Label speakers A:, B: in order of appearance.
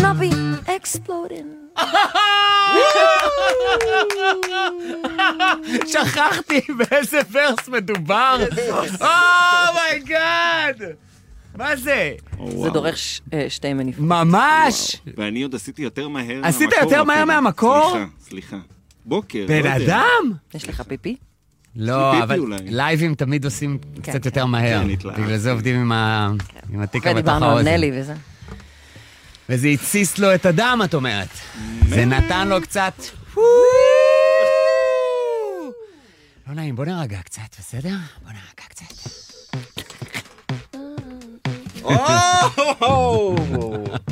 A: I'll be exploding.
B: שכחתי באיזה ורס מדובר. אומייגאד! מה זה?
A: זה דורש שתי מניפות.
B: ממש!
C: ואני עוד עשיתי יותר מהר מהמקור.
B: עשית יותר מהר מהמקור?
C: סליחה. בוקר.
B: בן אדם?
A: יש לך פיפי?
B: לא, אבל לייבים תמיד עושים קצת יותר מהר. בגלל זה עובדים עם התיקה בתוך האוזן.
A: ודיברנו על נלי וזה.
B: וזה הציס לו את הדם, את אומרת. זה נתן לו קצת... לא נעים, בוא נרגע קצת, בסדר? בוא נרגע קצת.